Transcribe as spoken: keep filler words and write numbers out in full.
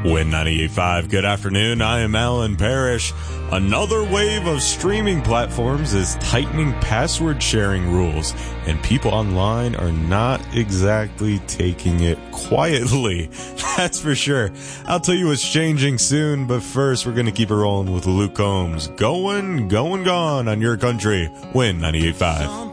Win ninety-eight point five, good afternoon. I am Alan Parrish. Another wave of streaming platforms is tightening password sharing rules, and people online are not exactly taking it quietly. That's for sure. I'll tell you what's changing soon, but first we're going to keep it rolling with Luke Combs. Going, going, gone on your country. Win ninety-eight point five.